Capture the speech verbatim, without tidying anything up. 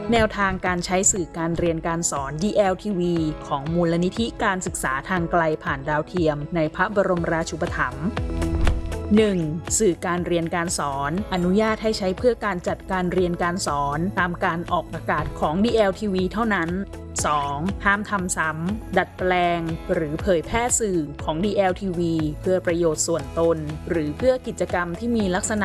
แนวทางการใช้สื่อการเรียนการสอน ดี แอล ที วี ของมูลนิธิการศึกษาทางไกลผ่านดาวเทียมในพระบรมราชูปถัมภ์ หนึ่ง. สื่อการเรียนการสอนอนุญาตให้ใช้เพื่อการจัดการเรียนการสอนตามการออกอากาศของ ดี แอล ที วี เท่านั้น สอง. ห้ามทำซ้ำดัดแปลงหรือเผยแพร่สื่อของ ดี แอล ที วี เพื่อประโยชน์ส่วนตนหรือเพื่อกิจกรรมที่มีลักษณะ